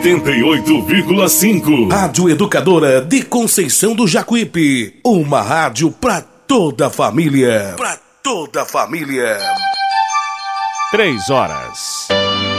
88,5. Rádio Educadora de Conceição do Jacuípe. Uma rádio pra toda a família. Pra toda a família. 3 horas